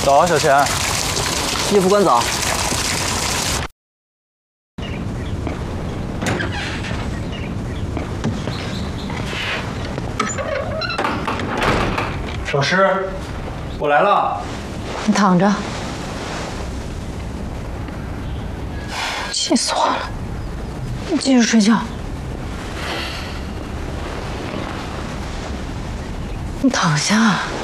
早，小钱。 叶副官早。 老师，我来了。 你躺着。气死我了！你继续睡觉。你躺下。